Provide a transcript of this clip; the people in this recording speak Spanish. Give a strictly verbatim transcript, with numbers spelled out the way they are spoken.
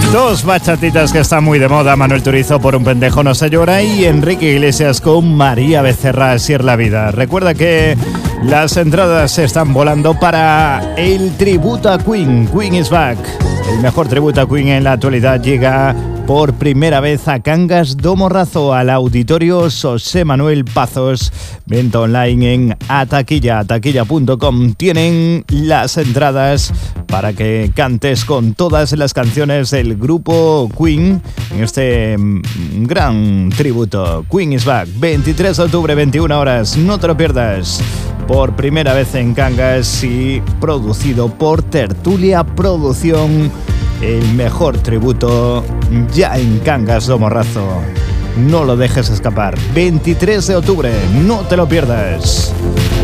Dos bachatitas que están muy de moda. Manuel Turizo, Por un pendejo no se llora, y Enrique Iglesias con María Becerra, Así es la vida. Recuerda que las entradas están volando para el tributo a Queen. Queen is back. El mejor tributo a Queen en la actualidad llega por primera vez a Cangas do Morrazo, al Auditorio José Manuel Pazos. Venta online en ataquilla, ataquilla punto com. Tienen las entradas para que cantes con todas las canciones del grupo Queen en este gran tributo. Queen is back, veintitrés de octubre, veintiuna horas. No te lo pierdas. Por primera vez en Cangas y producido por Tertulia Producción. El mejor tributo ya en Cangas do Morrazo. No lo dejes escapar. veintitrés de octubre, no te lo pierdas.